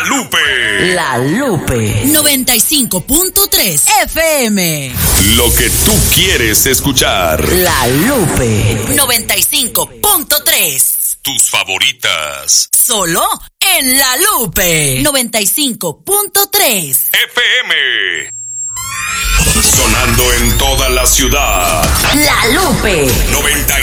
Lupe. La Lupe 95.3 FM. Lo que tú quieres escuchar. La Lupe 95.3. Tus favoritas. Solo en La Lupe 95.3 FM. Sonando en toda la ciudad. La Lupe 95.